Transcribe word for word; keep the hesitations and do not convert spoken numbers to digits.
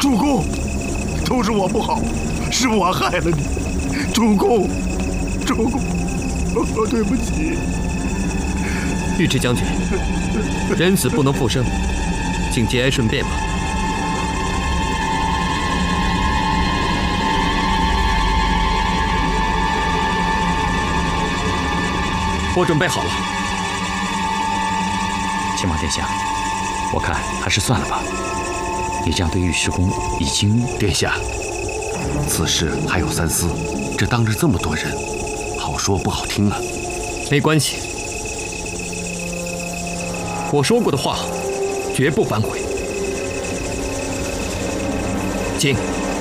主公，都是我不好，是我害了你。主公，主公，哦，对不起。 尉迟将军，人死不能复生，请节哀顺变吧。我准备好了。 秦王殿下，我看还是算了吧。你这样对尉迟恭已经…… 殿下，此事还有三思，这当着这么多人，好说不好听啊。 没关系，我说过的话绝不反悔。请。